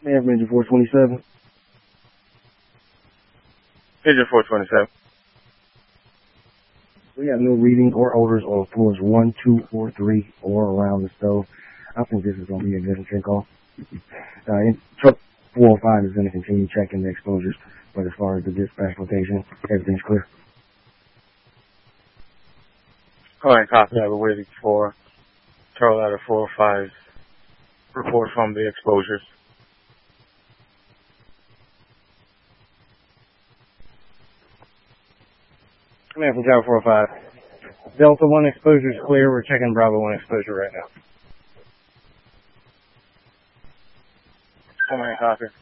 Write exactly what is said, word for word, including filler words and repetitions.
Man, Major four twenty-seven. Major four twenty-seven. We got no readings or odors on floors one, two, or three, or around the stove. I think this is going to be a good entry call. Uh, in, truck four oh five is going to continue checking the exposures, but as far as the dispatch location, everything's clear. All right, copy that. We're waiting for Charlie Ladder four oh five's report from the exposures. Command from Tower four oh five. Delta one exposure is clear. We're checking Bravo one exposure right now. Command, copy.